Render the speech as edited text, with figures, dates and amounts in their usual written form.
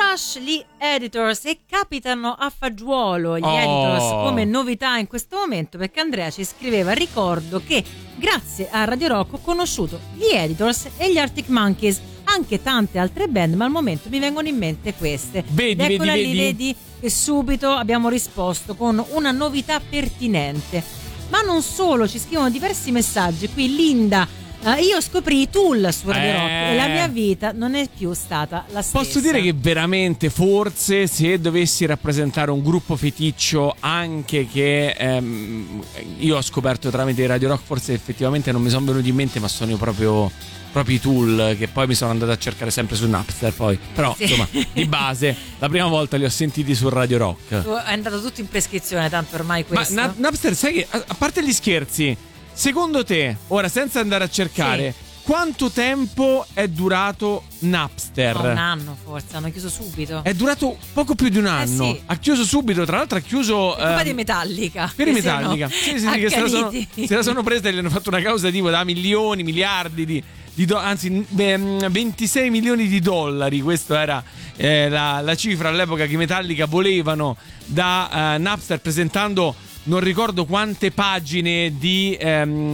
Rush, gli Editors, e capitano a fagiolo gli Editors come novità in questo momento, perché Andrea ci scriveva: ricordo che grazie a Radio Rock ho conosciuto gli Editors e gli Arctic Monkeys, anche tante altre band, ma al momento mi vengono in mente queste. Vedi che subito abbiamo risposto con una novità pertinente. Ma non solo, ci scrivono diversi messaggi. Qui Linda: io scoprì i Tool su Radio Rock e la mia vita non è più stata la stessa. Posso dire che veramente, forse, se dovessi rappresentare un gruppo feticcio anche che io ho scoperto tramite Radio Rock, forse effettivamente non mi sono venuti in mente, ma sono proprio i Tool, che poi mi sono andato a cercare sempre su Napster poi. Però sì, insomma, di base la prima volta li ho sentiti su Radio Rock. È andato tutto in prescrizione, tanto ormai questo. Ma Napster, sai che, a parte gli scherzi, secondo te, ora senza andare a cercare, quanto tempo è durato Napster? Un anno forse, hanno chiuso subito. È durato poco più di un anno. Sì. Ha chiuso subito, tra l'altro ha chiuso colpa di Metallica. Per Metallica. Sì, che se la sono presa e gli hanno fatto una causa tipo da milioni, miliardi di anzi 26 milioni di dollari. Questa era la cifra all'epoca che Metallica volevano da Napster, presentando non ricordo quante pagine di